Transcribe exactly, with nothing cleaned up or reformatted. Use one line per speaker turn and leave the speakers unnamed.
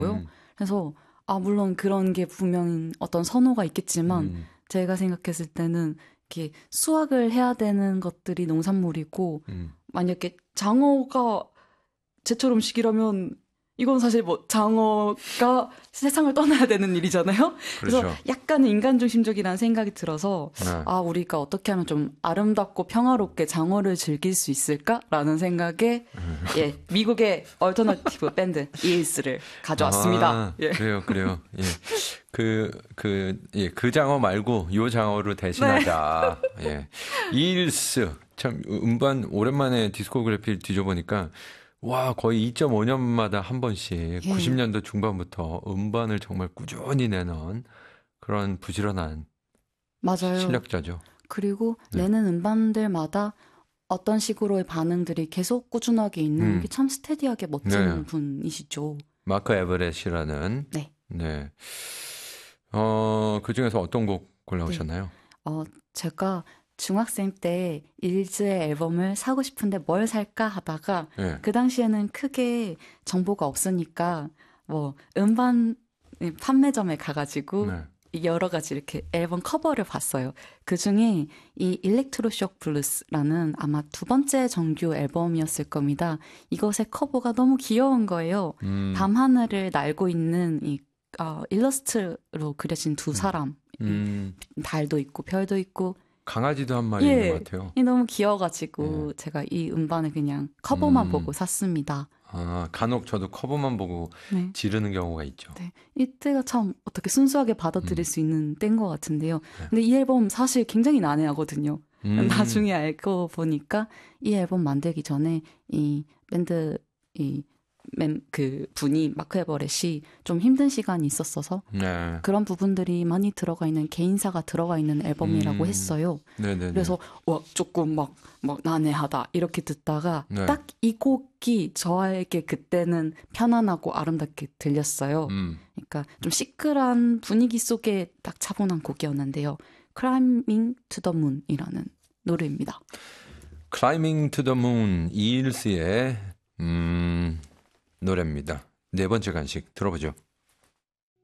음. 그래서 아 물론 그런 게 분명 어떤 선호가 있겠지만 음. 제가 생각했을 때는 이렇게 수확을 해야 되는 것들이 농산물이고 음. 만약에 장어가 제철 음식이라면 이건 사실 뭐 장어가 세상을 떠나야 되는 일이잖아요. 그래서
그렇죠.
약간은 인간중심적이라는 생각이 들어서
네.
아 우리가 어떻게 하면 좀 아름답고 평화롭게 장어를 즐길 수 있을까라는 생각에 예 미국의 얼터너티브 밴드 이일스를 가져왔습니다.
아,
예.
그래요, 그래요. 예. 그, 그, 예, 그 장어 말고 요 장어로 대신하자. 네. 예. 이일스. 참, 음반, 오랜만에 디스코그래피를 뒤져보니까 와, 거의 이 점 오 년마다 한 번씩 예. 구십 년도 중반부터 음반을 정말 꾸준히 내는 그런 부지런한
맞아요.
실력자죠.
그리고 네. 내는 음반들마다 어떤 식으로의 반응들이 계속 꾸준하게 있는 음. 게 참 스테디하게 멋진 네. 분이시죠.
마크 에버렛이라는.
네.
네. 어, 그 중에서 어떤 곡 골라오셨나요?
네. 어, 제가 중학생 때 일즈의 앨범을 사고 싶은데 뭘 살까 하다가 네. 그 당시에는 크게 정보가 없으니까 뭐 음반 판매점에 가가지고 네. 여러 가지 이렇게 앨범 커버를 봤어요. 그 중에 이 일렉트로쇼크 블루스라는 아마 두 번째 정규 앨범이었을 겁니다. 이것의 커버가 너무 귀여운 거예요. 음. 밤하늘을 날고 있는 이 어, 일러스트로 그려진 두 사람. 음. 달도 있고 별도 있고
강아지도 한 마리
예,
있는 것 같아요.
너무 귀여워가지고 예. 제가 이 음반을 그냥 커버만 음. 보고 샀습니다.
아, 간혹 저도 커버만 보고 네. 지르는 경우가 있죠.
네. 이때가 참 어떻게 순수하게 받아들일 음. 수 있는 때인 것 같은데요. 네. 근데 이 앨범 사실 굉장히 난해하거든요. 음. 나중에 알고 보니까 이 앨범 만들기 전에 이 밴드 이 맨, 그 분이 마크 에버렛이 좀 힘든 시간이 있었어서 네. 그런 부분들이 많이 들어가 있는 개인사가 들어가 있는 앨범이라고 음. 했어요. 네네네. 그래서 와 조금 막, 막 난해하다 이렇게 듣다가 네. 딱 이 곡이 저에게 그때는 편안하고 아름답게 들렸어요. 음. 그러니까 좀 시끌한 분위기 속에 딱 차분한 곡이었는데요. Climbing to the Moon이라는 노래입니다.
Climbing to the Moon 이일스의 음... 노래입니다. 네 번째 간식 들어보죠.